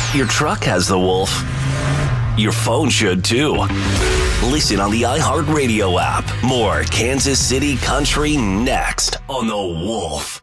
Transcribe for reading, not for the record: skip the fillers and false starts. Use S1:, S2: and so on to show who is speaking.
S1: Your truck has the Wolf. Your phone should too. Listen on the iHeartRadio app. More Kansas City Country next on the Wolf.